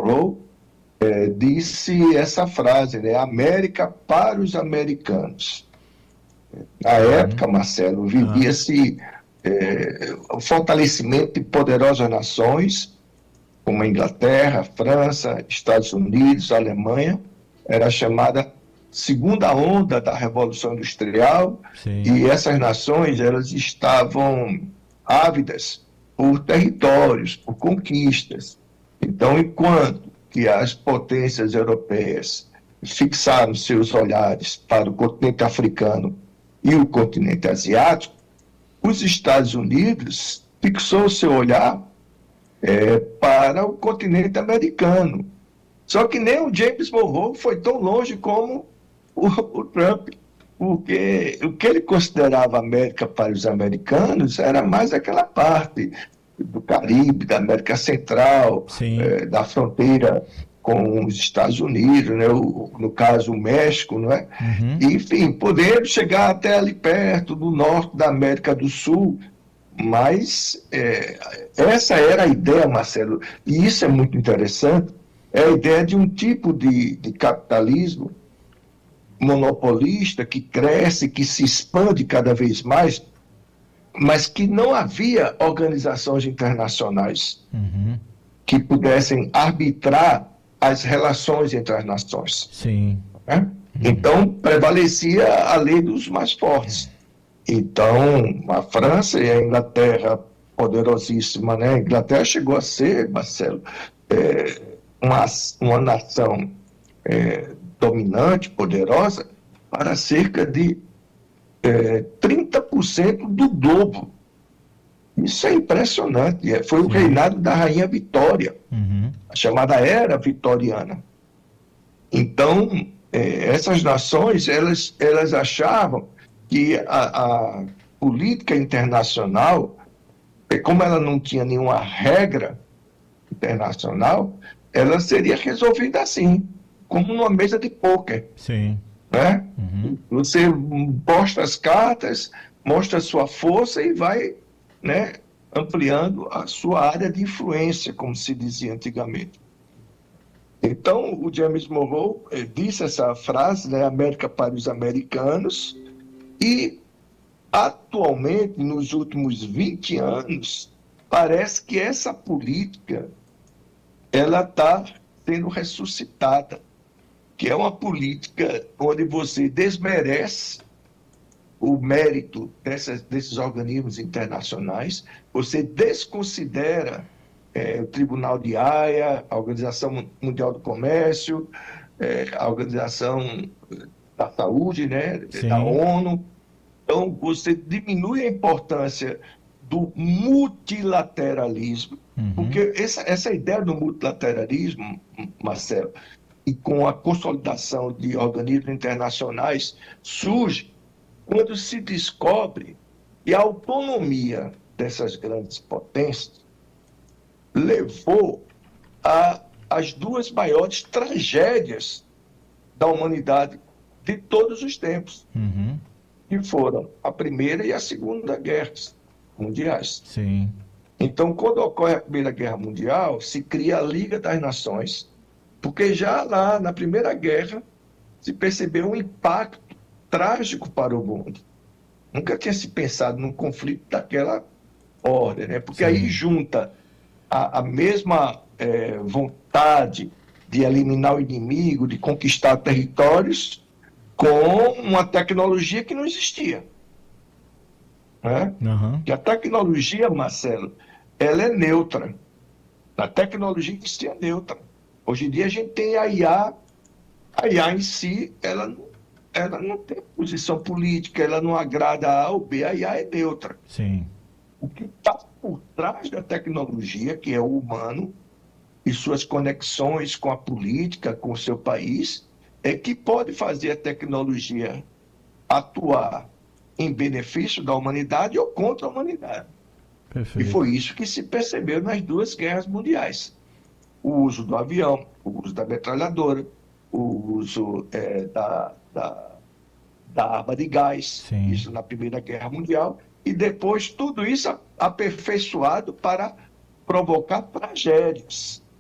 Monroe disse essa frase, né? América para os americanos. Na época, Marcelo, Ah, vivia-se o fortalecimento de poderosas nações, como a Inglaterra, França, Estados Unidos, Alemanha, era chamada segunda onda da Revolução Industrial, sim. e essas nações elas estavam ávidas por territórios, por conquistas. Então, enquanto que as potências europeias fixaram seus olhares para o continente africano e o continente asiático, os Estados Unidos fixou seu olhar para o continente americano. Só que nem o James Monroe foi tão longe como o Trump, porque o que ele considerava América para os americanos era mais aquela parte do Caribe, da América Central, Sim. da fronteira com os Estados Unidos, né? No caso o México, não é? Uhum. Enfim, podendo chegar até ali perto do norte da América do Sul, mas essa era a ideia, Marcelo, e isso é muito interessante, é a ideia de um tipo de capitalismo monopolista que cresce, que se expande cada vez mais, mas que não havia organizações internacionais Uhum. que pudessem arbitrar as relações entre as nações. Sim. Né? Então, prevalecia a lei dos mais fortes. Então, a França e a Inglaterra, poderosíssima, né? A Inglaterra chegou a ser, Marcelo, uma, uma nação dominante, poderosa, para cerca de 30% do globo. Isso é impressionante. Foi o Sim. reinado da Rainha Vitória, Uhum. a chamada Era Vitoriana. Então, essas nações, elas achavam que a política internacional, como ela não tinha nenhuma regra internacional, ela seria resolvida assim, como numa mesa de pôquer, Sim. né? Uhum. Você mostra as cartas, mostra a sua força e vai, né, ampliando a sua área de influência, como se dizia antigamente. Então, o James Monroe disse essa frase, né, América para os americanos, e atualmente, nos últimos 20 anos, parece que essa política ela está sendo ressuscitada, que é uma política onde você desmerece o mérito desses organismos internacionais, você desconsidera o Tribunal de Haia, a Organização Mundial do Comércio, a Organização da Saúde, né, da Sim. ONU. Então, você diminui a importância do multilateralismo, Uhum. porque essa ideia do multilateralismo, Marcelo, e com a consolidação de organismos internacionais, surge quando se descobre que a autonomia dessas grandes potências levou às duas maiores tragédias da humanidade de todos os tempos, Uhum. que foram a Primeira e a Segunda Guerras Mundiais. Sim. Então, quando ocorre a Primeira Guerra Mundial, se cria a Liga das Nações, porque já lá na Primeira Guerra se percebeu um impacto trágico para o mundo. Nunca tinha se pensado num conflito daquela ordem, né? Porque aí Sim. junta a mesma vontade de eliminar o inimigo, de conquistar territórios, com uma tecnologia que não existia. Né? Aham. Que a tecnologia, Marcelo, ela é neutra. A tecnologia existia neutra. Hoje em dia a gente tem a IA em si, ela não tem posição política, ela não agrada a ou B, a IA é neutra. Sim. O que está por trás da tecnologia, que é o humano, e suas conexões com a política, com o seu país, é que pode fazer a tecnologia atuar em benefício da humanidade ou contra a humanidade. E Perfeito. foi isso que se percebeu nas duas guerras mundiais. O uso do avião, o uso da metralhadora, o uso da arma de gás, Sim. isso na Primeira Guerra Mundial, e depois tudo isso aperfeiçoado para provocar tragédias.